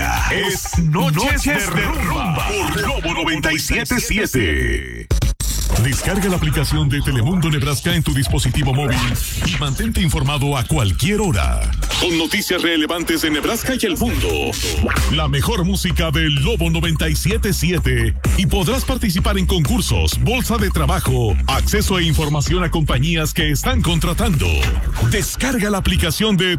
día es Noches de Rumba por Globo 97.7. Descarga la aplicación de Telemundo Nebraska en tu dispositivo móvil y mantente informado a cualquier hora. Con noticias relevantes de Nebraska y el mundo. La mejor música del Lobo 97.7 y podrás participar en concursos, bolsa de trabajo, acceso e información a compañías que están contratando. Descarga la aplicación de